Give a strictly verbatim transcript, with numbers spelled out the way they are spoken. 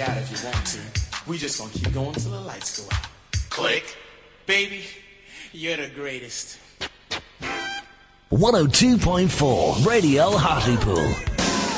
out if you want to. We just gonna keep going till the lights go out. Click. Baby, you're the greatest. one oh two point four Radio Hartlepool.